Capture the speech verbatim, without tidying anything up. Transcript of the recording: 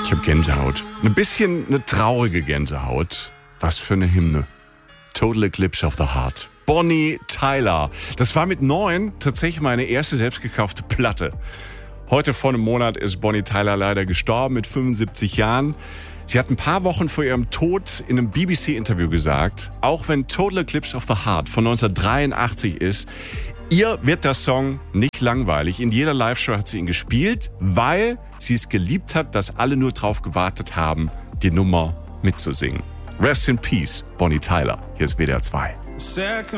Ich habe Gänsehaut. Ein bisschen eine traurige Gänsehaut. Was für eine Hymne. Total Eclipse of the Heart. Bonnie Tyler. Das war mit neun tatsächlich meine erste selbstgekaufte Platte. Heute vor einem Monat ist Bonnie Tyler leider gestorben mit fünfundsiebzig Jahren. Sie hat ein paar Wochen vor ihrem Tod in einem B B C-Interview gesagt, auch wenn Total Eclipse of the Heart von neunzehnhundertdreiundachtzig ist, ihr wird der Song nicht langweilig. In jeder Live-Show hat sie ihn gespielt, weil sie es geliebt hat, dass alle nur drauf gewartet haben, die Nummer mitzusingen. Rest in Peace, Bonnie Tyler. Hier ist W D R zwei.